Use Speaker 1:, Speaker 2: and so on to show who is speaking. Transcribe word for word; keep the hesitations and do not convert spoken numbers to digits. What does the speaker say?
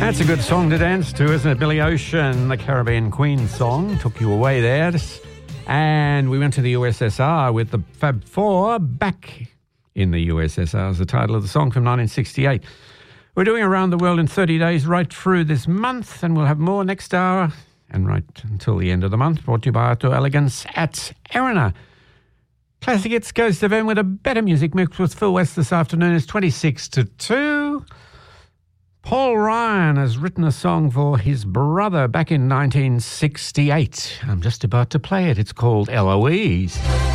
Speaker 1: That's a good song to dance to, isn't it? Billy Ocean, the Caribbean Queen song, took you away there. And we went to the U S S R with the Fab Four, Back in the U S S R is the title of the song from nineteen sixty-eight. We're doing Around the World in thirty days right through this month, and we'll have more next hour and right until the end of the month, brought to you by Auto Elegance at Erina. Classic Hits goes to them with a better music mix with Phil West this afternoon. It's twenty-six to two. Paul Ryan has written a song for his brother back in nineteen sixty-eight. I'm just about to play it. It's called Eloise.